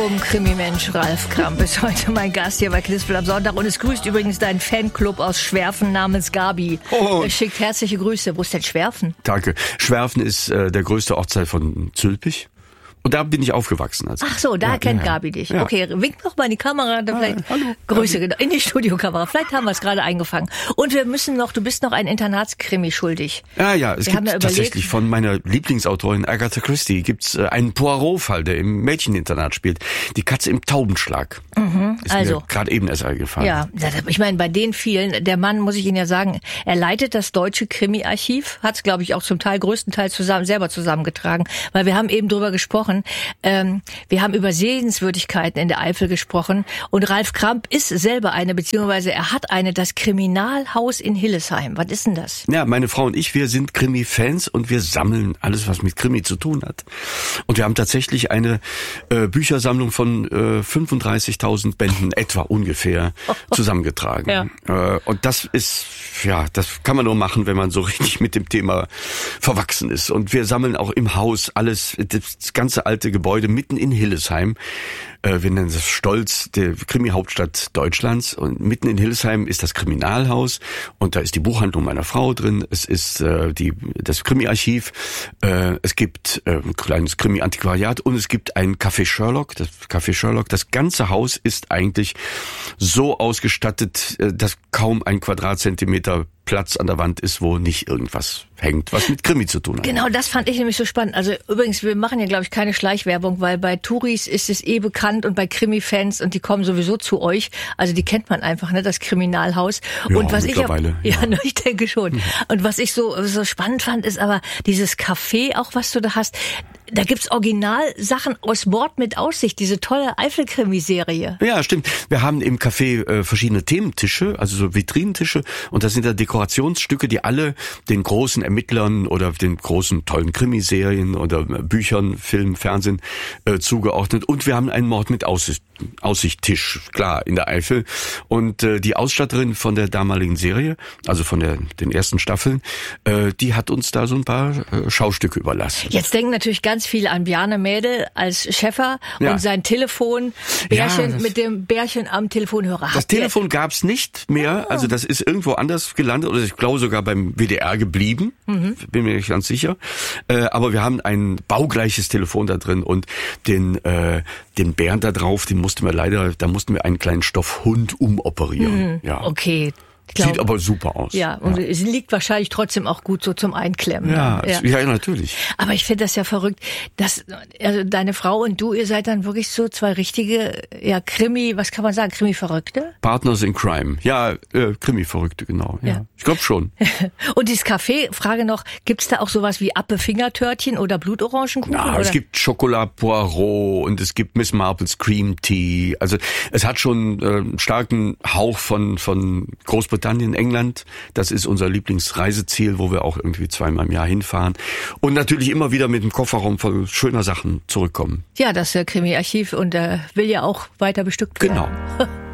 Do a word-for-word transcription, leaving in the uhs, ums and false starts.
Premium-Krimi-Mensch Ralf Kramp ist heute mein Gast hier bei Knispel am Sonntag. Und es grüßt übrigens deinen Fanclub aus Schwerfen namens Gabi. Oh. Er schickt herzliche Grüße. Wo ist denn Schwerfen? Danke. Schwerfen ist äh, der größte Ortsteil von Zülpich. Und da bin ich aufgewachsen. Also. Ach so, da ja, kennt ja, Gabi dich. Ja. Okay, wink noch mal in die Kamera. Dann vielleicht ah, hallo, Grüße in die Studiokamera. Vielleicht haben wir es gerade eingefangen. Und wir müssen noch, du bist noch ein Internatskrimi schuldig. Ja, ja, es wir gibt ja tatsächlich von meiner Lieblingsautorin Agatha Christie gibt's äh, einen Poirot-Fall, der im Mädcheninternat spielt. Die Katze im Taubenschlag. Mhm, ist also mir gerade eben erst eingefallen. Ja, ich meine, bei den vielen, der Mann, muss ich Ihnen ja sagen, er leitet das deutsche Krimi-Archiv, hat es, glaube ich, auch zum Teil, größtenteils zusammen, selber zusammengetragen, weil wir haben eben drüber gesprochen, ähm, wir haben über Sehenswürdigkeiten in der Eifel gesprochen und Ralf Kramp ist selber eine, beziehungsweise er hat eine, das Kriminalhaus in Hillesheim. Was ist denn das? Ja, meine Frau und ich, wir sind Krimi-Fans und wir sammeln alles, was mit Krimi zu tun hat. Und wir haben tatsächlich eine äh, Büchersammlung von äh, fünfunddreißigtausend Bänden etwa ungefähr zusammengetragen. Ja. Äh, und das ist, ja, das kann man nur machen, wenn man so richtig mit dem Thema verwachsen ist. Und wir sammeln auch im Haus alles, das ganze alte Gebäude mitten in Hillesheim. Äh, wir nennen das Stolz, der Krimi-Hauptstadt Deutschlands. Und mitten in Hillesheim ist das Kriminalhaus und da ist die Buchhandlung meiner Frau drin. Es ist äh, die das Krimi-Archiv. Äh, es gibt äh, ein kleines Krimi-Antiquariat und es gibt ein Café Sherlock. Das Café Sherlock. Das ganze Haus ist eigentlich so ausgestattet, äh, dass kaum ein Quadratzentimeter Platz an der Wand ist, wo nicht irgendwas hängt, was mit Krimi zu tun hat. Genau, das fand ich nämlich so spannend. Also übrigens, wir machen ja, glaube ich, keine Schleichwerbung, weil bei Touris ist es eh bekannt und bei Krimi-Fans und die kommen sowieso zu euch. Also die kennt man einfach, ne, das Kriminalhaus. Ja, und was mittlerweile. Ich auch, ja, ja. ich denke schon. Ja. Und was ich so so spannend fand, ist aber dieses Café, auch was du da hast. Da gibt's Originalsachen aus Mord mit Aussicht, diese tolle Eifel-Krimi-Serie. Ja, stimmt. Wir haben im Café äh, verschiedene Thementische, also so Vitrinentische, und da sind da Dekorationsstücke, die alle den großen Ermittlern oder den großen tollen Krimiserien oder Büchern, Film, Fernsehen äh, zugeordnet. Und wir haben einen Mord mit Aussicht, Aussichttisch, klar, in der Eifel. Und äh, die Ausstatterin von der damaligen Serie, also von der den ersten Staffeln, äh, die hat uns da so ein paar äh, Schaustücke überlassen. Jetzt denken natürlich ganz viele an Bjarne Mädel als Schäfer ja. und sein Telefon, Bärchen ja, mit dem Bärchen am Telefonhörer. Das Telefon gab's nicht mehr, oh. also das ist irgendwo anders gelandet oder ich glaube sogar beim W D R geblieben, mhm. bin mir nicht ganz sicher. Äh, aber wir haben ein baugleiches Telefon da drin und den äh, den Bären da drauf, den mussten wir leider, da mussten wir einen kleinen Stoffhund umoperieren. Mhm. Ja. Okay. Glaube, sieht aber super aus. Ja, und ja. es liegt wahrscheinlich trotzdem auch gut so zum Einklemmen. Ja, ja. ja natürlich. Aber ich finde das ja verrückt, dass also deine Frau und du, ihr seid dann wirklich so zwei richtige, ja, Krimi, was kann man sagen, Krimi-Verrückte? Partners in Crime. Ja, äh, Krimi-Verrückte, genau. Ja. ja. Ich glaube schon. Und dieses Café, Frage noch, gibt's da auch sowas wie Appe-Fingertörtchen oder Blutorangenkuchen? Na, oder? Es gibt Chocolat Poirot und es gibt Miss Marples Cream Tea. Also es hat schon äh, einen starken Hauch von von Großbritannien. Großbritannien, England, das ist unser Lieblingsreiseziel, wo wir auch irgendwie zweimal im Jahr hinfahren. Und natürlich immer wieder mit dem Kofferraum voll schöner Sachen zurückkommen. Ja, das Krimi-Archiv und äh, will ja auch weiter bestückt werden. Genau.